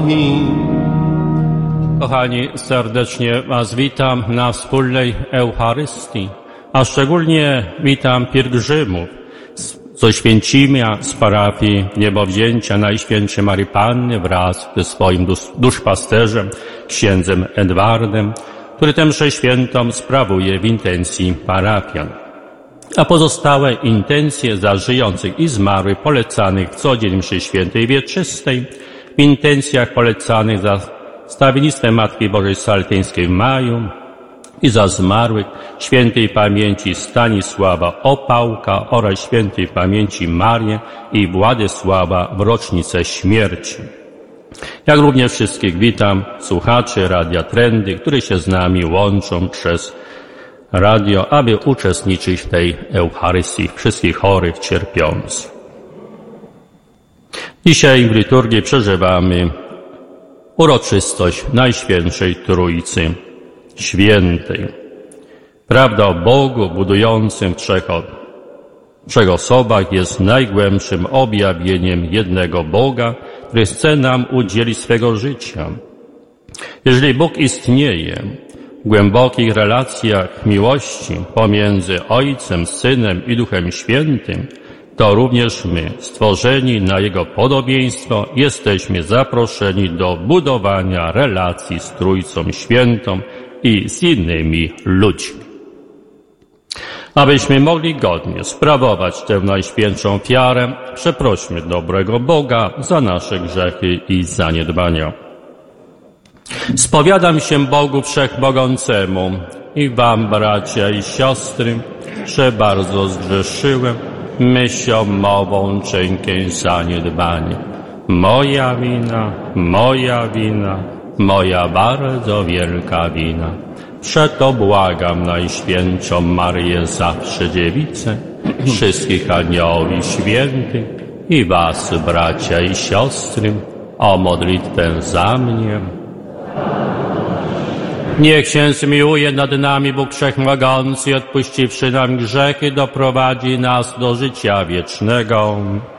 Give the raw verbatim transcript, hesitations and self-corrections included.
Kochani, serdecznie Was witam na wspólnej Eucharystii, a szczególnie witam pielgrzymów z Oświęcimia, z parafii Niebowzięcia Najświętszej Maryi Panny wraz ze swoim duszpasterzem, księdzem Edwardem, który tę mszę świętą sprawuje w intencji parafian. A pozostałe intencje za żyjących i zmarłych polecanych w co dzień mszy świętej wieczystej, w intencjach polecanych za stawiennictwem Matki Bożej Saltyńskiej w maju i za zmarłych świętej pamięci Stanisława Opałka oraz świętej pamięci Marię i Władysława w rocznicę śmierci. Jak również wszystkich witam słuchaczy Radia Trendy, którzy się z nami łączą przez radio, aby uczestniczyć w tej Eucharystii wszystkich chorych, cierpiących. Dzisiaj w liturgii przeżywamy uroczystość Najświętszej Trójcy Świętej. Prawda o Bogu budującym w trzech, trzech osobach jest najgłębszym objawieniem jednego Boga, który chce nam udzielić swego życia. Jeżeli Bóg istnieje w głębokich relacjach miłości pomiędzy Ojcem, Synem i Duchem Świętym, to również my, stworzeni na Jego podobieństwo, jesteśmy zaproszeni do budowania relacji z Trójcą Świętą i z innymi ludźmi. Abyśmy mogli godnie sprawować tę najświętszą ofiarę, przeprośmy dobrego Boga za nasze grzechy i zaniedbania. Spowiadam się Bogu Wszechmogącemu i wam, bracia i siostry, że bardzo zgrzeszyłem myślą, mową, czynkiem, zaniedbaniem. Moja wina, moja wina, moja bardzo wielka wina. Przeto błagam Najświętszą Maryję Zawsze Dziewicę, wszystkich aniołów i świętych i was, bracia i siostry, o modlitwę za mnie. Niech się zmiłuje nad nami Bóg Wszechmogący, odpuściwszy nam grzechy, doprowadzi nas do życia wiecznego.